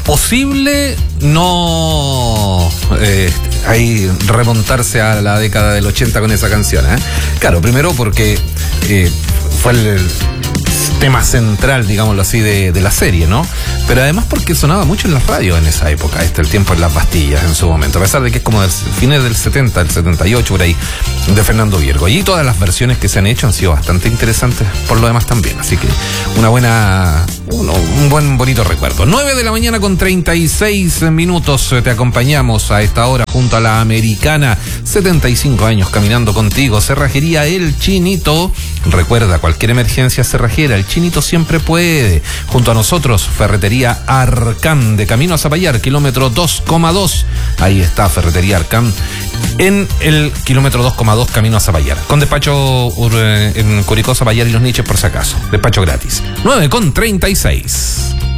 posible no ahí remontarse a la década del 80 con esa canción, ¿eh? Claro, primero porque fue el tema central, digámoslo así, de la serie, ¿no? Pero además porque sonaba mucho en las radios en esa época, El tiempo en las Bastillas en su momento, a pesar de que es como de fines del 70, el 78, por ahí, de Fernando Viergo. Y todas las versiones que se han hecho han sido bastante interesantes por lo demás también, así que un buen bonito recuerdo. 9:36 te acompañamos a esta hora junto a la Americana, 75 años caminando contigo. Cerrajería El Chinito, recuerda, cualquier emergencia cerrajera, El Chinito siempre puede. Junto a nosotros, Ferretería Arcán, de camino a Zapallar, kilómetro 2,2. Ahí está Ferretería Arcán, en el kilómetro 2,2 camino a Zapallar, con despacho en Curicó, Zapallar y Los Niches, por si acaso, despacho gratis. 9:36.